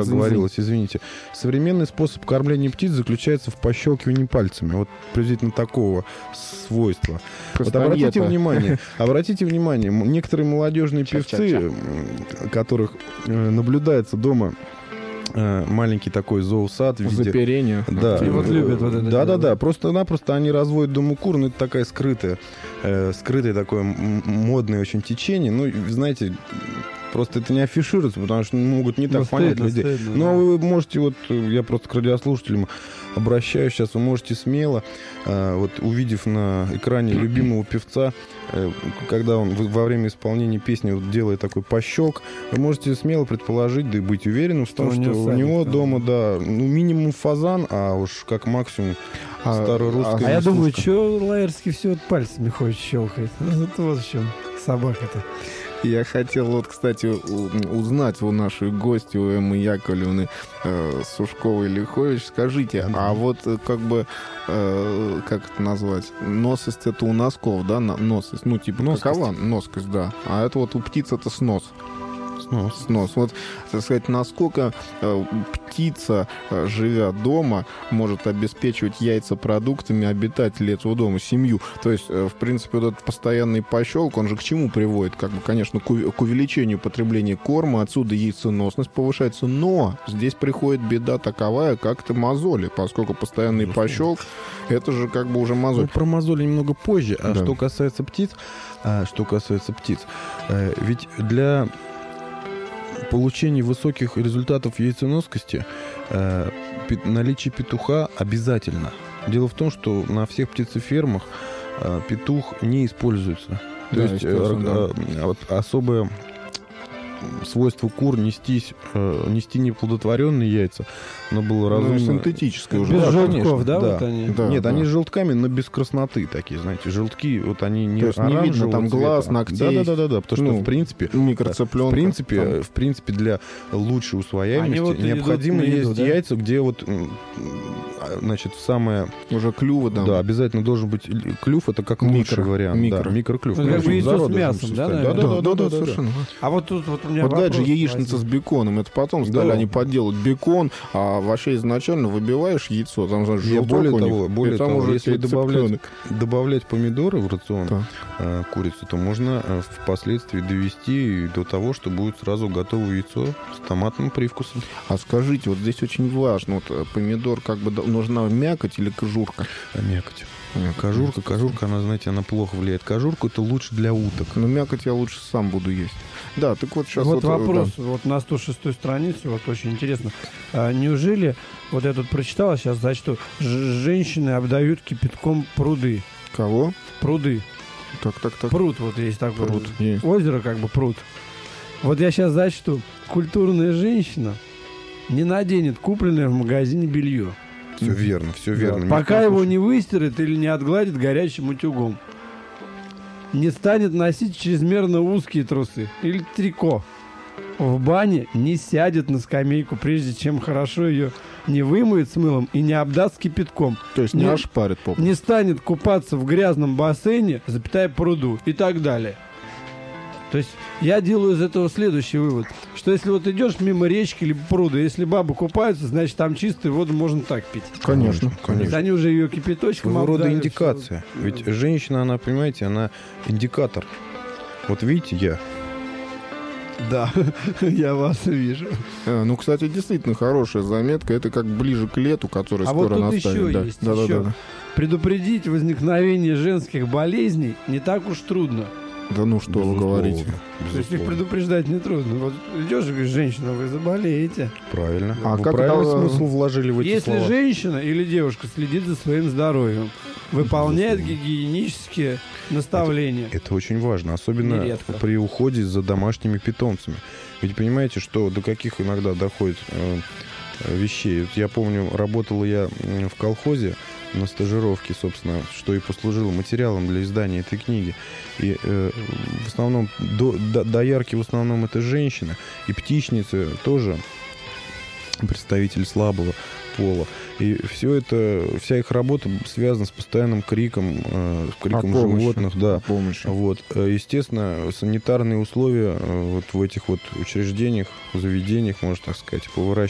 оговорилось, извините. Современный способ кормления птиц заключается в пощелкивании пальцами. Вот приблизительно такого свойства. Вот обратите внимание, некоторые молодежные певцы, которых наблюдается дома маленький такой зоосад в виде... Заперение. Да. И вот любят вот это. Да. Просто-напросто они разводят дома кур, но это такая скрытое такое модное очень течение. Ну, знаете, просто это не афишируется, потому что могут не так понять людей. Но вы можете, вот я просто к радиослушателям обращаюсь сейчас, вы можете смело, вот увидев на экране любимого певца, когда он во время исполнения песни вот делает такой пощелк, вы можете смело предположить, да и быть уверенным в том, что у него дома, минимум фазан, а уж как максимум старорусская. А я думаю, что Лаэрский все пальцами хочет щелкать. Вот в чем собака-то. Я хотел, вот, кстати, узнать у нашей гости, у Эммы Яковлевны Сушковой-Лихович. Скажите, а вот как бы, как это назвать? Носость — это у носков, да? Носость, ну, типа, какова? Носкость, да. А это вот у птиц это снос. Снос. Вот, так сказать, насколько птица, живя дома, может обеспечивать яйцепродуктами обитателей этого дома, семью. То есть, в принципе, вот этот постоянный пощелк, он же к чему приводит? Как бы, конечно, к увеличению потребления корма, отсюда яйценосность повышается, но здесь приходит беда таковая, как это мозоли, поскольку постоянный пощелк, это же как бы уже мозоль. Ну, про мозоли немного позже. А что касается птиц, ведь для получения высоких результатов яйценоскости наличие петуха обязательно. Дело в том, что на всех птицефермах петух не используется. То есть особое свойство кур нести неплодотворенные яйца, но было разумно... синтетическое уже. Без желтков, да? Вот они? Нет, они с желтками, но без красноты такие, знаете. Желтки, вот они не оранжевого, не видно там глаз, ногтей. Да, потому что, в принринципе, микроцыпленка. в принципе, для лучшей усвояемости необходимо есть яйца, где вот, значит, в самое... Уже клюва, да. Да, обязательно должен быть клюв, это как лучший вариант. Микроклюв. Ну, как бы яйцо с мясом, да? Да, совершенно. А вот тут вот у меня вот вопрос. же яичница с беконом, это потом стали они подделывать бекон, а вообще изначально выбиваешь яйцо, там же желток более того, если добавлять помидоры в рацион курицы, то можно впоследствии довести до того, что будет сразу готовое яйцо с томатным привкусом. А скажите, вот здесь очень важно, вот помидор, как бы нужна мякоть или кожурка? Мякоть. Кожурка, она, знаете, она плохо влияет. Кожурку это лучше для уток. Но мякоть я лучше сам буду есть. Да, так вот сейчас... Вот вопрос, вот на 106-й странице, вот очень интересно. Неужели, вот я тут прочитал, сейчас зачту, женщины обдают кипятком пруды? Кого? Пруды. Так. Пруд, вот есть такой. Пруд, есть. Озеро, как бы пруд. Вот я сейчас зачту. Культурная женщина не наденет купленное в магазине белье. Все верно. Да. Пока его не выстирает или не отгладит горячим утюгом. Не станет носить чрезмерно узкие трусы или трико. В бане не сядет на скамейку, прежде чем хорошо ее не вымоет с мылом и не обдаст кипятком. То есть не ошпарит попу. Не станет купаться в грязном бассейне, пруду и так далее. То есть я делаю из этого следующий вывод, что если вот идешь мимо речки или пруда, если бабы купаются, значит там чистую воду можно так пить. Конечно. То есть они уже ее кипяточком Своего рода обдали, индикация. все. Ведь женщина, она, понимаете, она индикатор. Вот видите, я. Да, я вас вижу. Ну, кстати, действительно хорошая заметка. Это как ближе к лету, который скоро настанет. А вот тут еще есть. Да. Предупредить возникновение женских болезней не так уж трудно. Да ну что вы говорите. То есть их предупреждать нетрудно. Вот идешь и говоришь, женщина, вы заболеете. Правильно. А вы как правильный смысл вложили в эти слова? Если женщина или девушка следит за своим здоровьем, выполняет гигиенические наставления. Это очень важно, особенно нередко при уходе за домашними питомцами. Ведь понимаете, что до каких иногда доходит вещей. Вот я помню, работал я в колхозе на стажировке, собственно, что и послужило материалом для издания этой книги. И в основном доярки в основном это женщины, и птичницы тоже представители слабого пола. И все это, вся их работа связана с постоянным криком животных. Да. Вот. Естественно, санитарные условия вот в этих вот учреждениях, заведениях, можно так сказать, по выращиванию